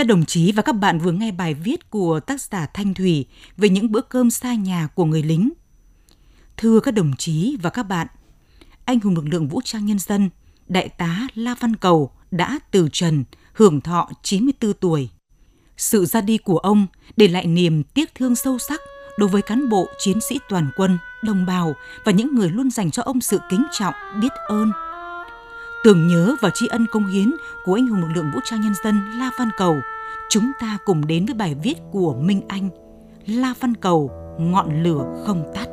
Các đồng chí và các bạn vừa nghe bài viết của tác giả Thanh Thủy về những bữa cơm xa nhà của người lính. Thưa các đồng chí và các bạn, anh hùng lực lượng vũ trang nhân dân, Đại tá La Văn Cầu đã từ trần, hưởng thọ 94 tuổi. Sự ra đi của ông để lại niềm tiếc thương sâu sắc đối với cán bộ, chiến sĩ toàn quân, đồng bào và những người luôn dành cho ông sự kính trọng, biết ơn. Tưởng nhớ và tri ân công hiến của anh hùng lực lượng vũ trang nhân dân La Văn Cầu, chúng ta cùng đến với bài viết của Minh Anh, La Văn Cầu, ngọn lửa không tắt.